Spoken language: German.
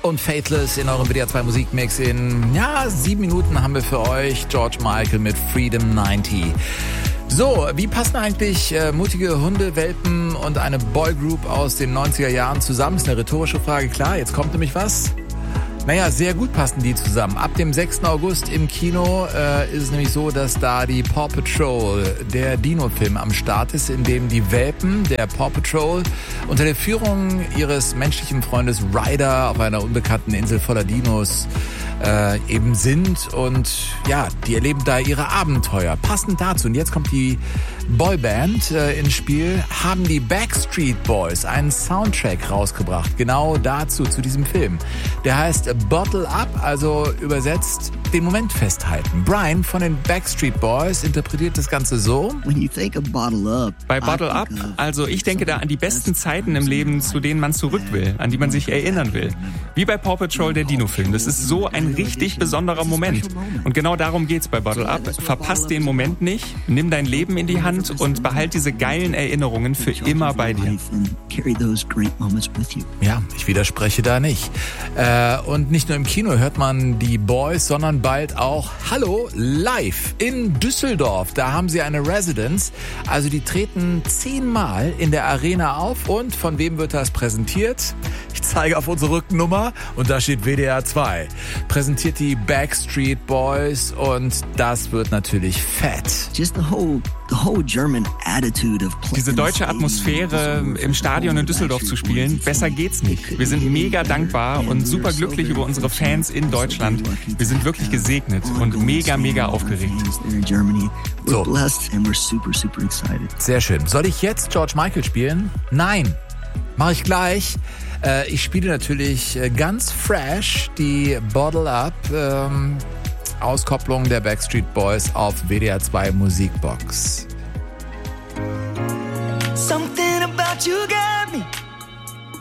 und Faithless in eurem WDR 2 Musikmix. In 7 Minuten haben wir für euch George Michael mit Freedom 90. So, wie passen eigentlich mutige Hunde, Welpen und eine Boygroup aus den 90er Jahren zusammen? Das ist eine rhetorische Frage, klar. Jetzt kommt nämlich was. Naja, sehr gut passen die zusammen. Ab dem 6. August im Kino ist es nämlich so, dass da die Paw Patrol, der Dino-Film, am Start ist, in dem die Welpen der Paw Patrol unter der Führung ihres menschlichen Freundes Ryder auf einer unbekannten Insel voller Dinos eben sind. Und ja, die erleben da ihre Abenteuer. Passend dazu, und jetzt kommt die Boyband ins Spiel, haben die Backstreet Boys einen Soundtrack rausgebracht. Genau dazu, zu diesem Film. Der heißt Bottle Up, also übersetzt den Moment festhalten. Brian von den Backstreet Boys interpretiert das Ganze so. Bei Bottle Up, also ich denke da an die besten Zeiten im Leben, zu denen man zurück will, an die man sich erinnern will. Wie bei Paw Patrol, der Dino-Film. Das ist so ein richtig besonderer Moment. Und genau darum geht's bei Bottle Up. Verpass den Moment nicht, nimm dein Leben in die Hand und behalt diese geilen Erinnerungen für immer bei dir. Ja, ich widerspreche da nicht. Und nicht nur im Kino hört man die Boys, sondern bald auch, hallo, live in Düsseldorf. Da haben sie eine Residence. Also die treten 10-mal in der Arena auf. Und von wem wird das präsentiert? Ich zeige auf unsere Rückennummer und da steht WDR 2. Präsentiert die Backstreet Boys und das wird natürlich fett. Diese deutsche Atmosphäre im Stadion in Düsseldorf zu spielen, besser geht's nicht. Wir sind mega dankbar und super glücklich über unsere Fans in Deutschland. Wir sind wirklich gesegnet und mega, mega aufgeregt. So. Sehr schön. Soll ich jetzt George Michael spielen? Nein. Mache ich gleich. Ich spiele natürlich ganz fresh die Bottle Up Auskopplung der Backstreet Boys auf WDR 2 Musikbox. Something about you got me